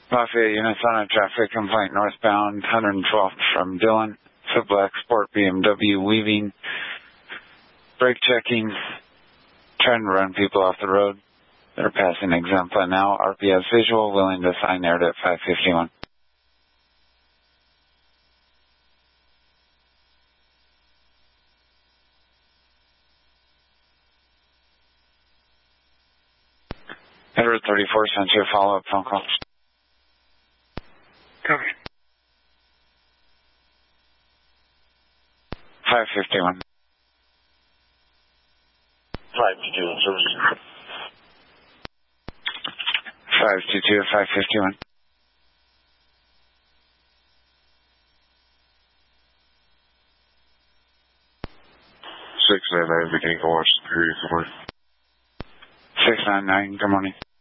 Lafayette units on a traffic complaint northbound 112th from Dillon. It's a black sport BMW weaving, brake checking, trying to run people off the road. They're passing Exempla now. RPS visual, willing to sign aired at 551. Edward 34 sent you a follow-up phone call. Copy. 551. 522 in service. 522 to 551. 699 beginning of Washington, Superior. Good morning. 699, good morning.